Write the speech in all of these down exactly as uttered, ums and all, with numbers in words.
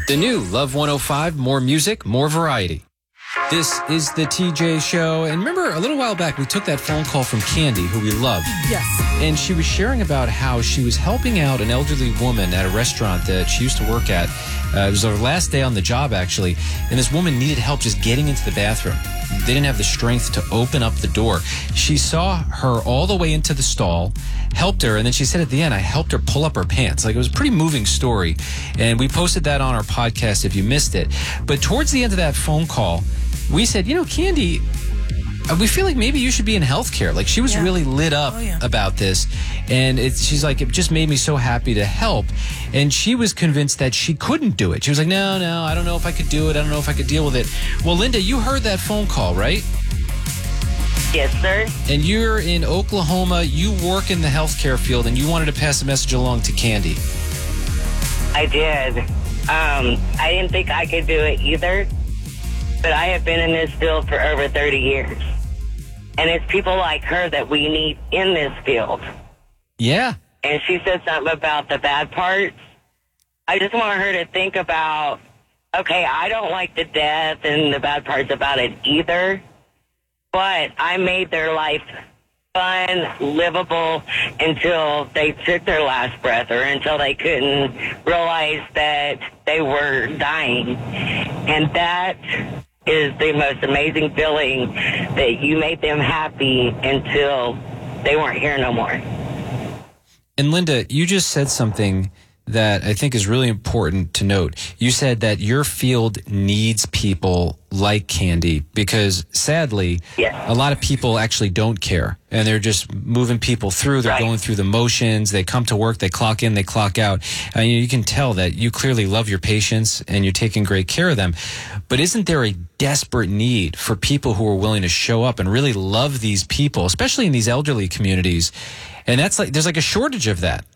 The new Love one oh five, more music, more variety. This is the T J Show. And remember, a little while back, we took that phone call from Candy, who we love. Yes. And she was sharing about how she was helping out an elderly woman at a restaurant that she used to work at. Uh, it was her last day on the job, actually. And this woman needed help just getting into the bathroom. They didn't have the strength to open up the door. She saw her all the way into the stall, helped her, and then she said at the end, I helped her pull up her pants. Like, it was a pretty moving story. And we posted that on our podcast if you missed it. But towards the end of that phone call, we said, you know, Candy, we feel like maybe you should be in healthcare. Like, she was yeah. really lit up oh, yeah. about this. And it's, she's like, it just made me so happy to help. And she was convinced that she couldn't do it. She was like, no, no, I don't know if I could do it. I don't know if I could deal with it. Well, Linda, you heard that phone call, right? Yes, sir. And you're in Oklahoma. You work in the healthcare field, and you wanted to pass a message along to Candy. I did. Um, I didn't think I could do it either. But I have been in this field for over thirty years. And it's people like her that we need in this field. Yeah. And she said something about the bad parts. I just want her to think about, okay, I don't like the death and the bad parts about it either, but I made their life fun, livable until they took their last breath or until they couldn't realize that they were dying. And that is the most amazing feeling, that you made them happy until they weren't here no more. And Linda, you just said something that I think is really important to note. You said that your field needs people like Candy because, sadly, yes. a lot of people actually don't care. And they're just moving people through. They're right. going through the motions. They come to work. They clock in. They clock out. And you can tell that you clearly love your patients and you're taking great care of them. But isn't there a desperate need for people who are willing to show up and really love these people, especially in these elderly communities? And that's like, there's like a shortage of that.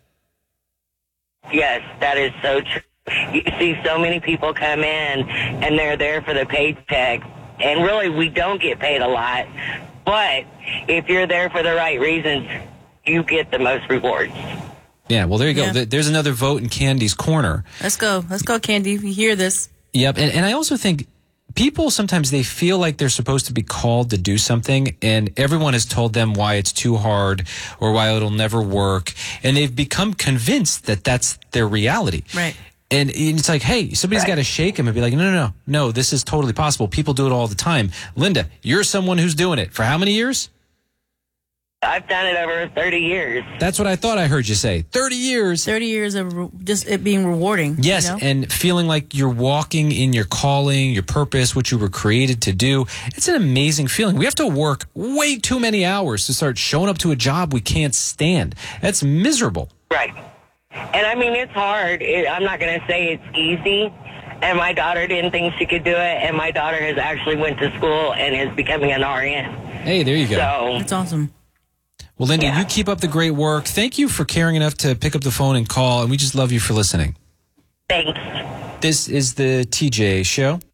Yes, that is so true. You see so many people come in, and they're there for the paycheck, and really we don't get paid a lot. But if you're there for the right reasons, you get the most rewards. Yeah, well, there you go. Yeah. There's another vote in Candy's corner. Let's go. Let's go, Candy. If you hear this. Yep, and, and I also think people sometimes they feel like they're supposed to be called to do something, and everyone has told them why it's too hard or why it'll never work, and they've become convinced that that's their reality. Right. And it's like, hey, somebody's right. got to shake them and be like, no, no, no, no, this is totally possible. People do it all the time. Linda, you're someone who's doing it for how many years? I've done it over thirty years. That's what I thought I heard you say. thirty years. thirty years of re- just it being rewarding. Yes, you know? and feeling like you're walking in your calling, your purpose, what you were created to do. It's an amazing feeling. We have to work way too many hours to start showing up to a job we can't stand. That's miserable. Right. And I mean, it's hard. It, I'm not going to say it's easy. And my daughter didn't think she could do it. And my daughter has actually went to school and is becoming an R N. Hey, there you go. So That's awesome. Well, Linda, yeah. you keep up the great work. Thank you for caring enough to pick up the phone and call. And we just love you for listening. Thanks. This is the T J Show.